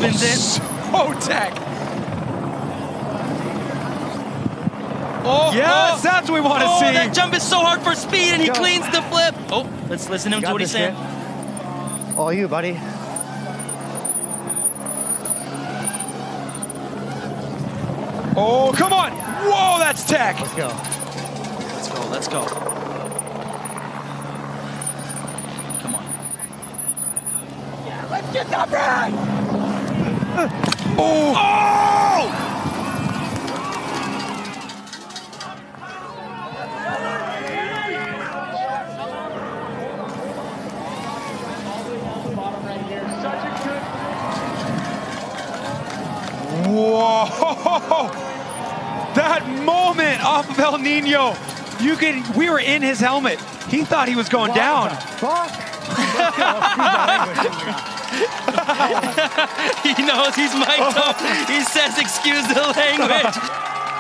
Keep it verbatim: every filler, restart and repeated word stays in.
spins it. So tech. Oh, yes, oh, that's what we want to oh, see. That jump is so hard for speed, and he Go. cleans the flip. Oh, let's listen to him to what he's saying. Kid. All you, buddy. Oh, come on. Whoa, that's tech. Let's go. Let's go, let's go. Come on. Yeah, let's get that brand. Oh. Oh! Whoa! That moment off of El Nino, you could. We were in his helmet. He thought he was going What down. the fuck? He knows he's mic'd up. He says, excuse the language.